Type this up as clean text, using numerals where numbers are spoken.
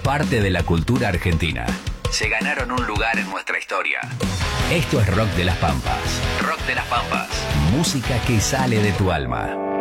parte de la cultura argentina. Se ganaron un lugar en nuestra historia. Esto es Rock de las Pampas. Rock de las Pampas. Música que sale de tu alma.